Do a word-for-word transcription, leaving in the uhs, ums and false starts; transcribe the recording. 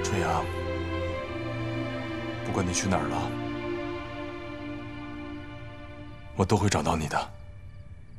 春阳，不管你去哪儿了，我都会找到你的。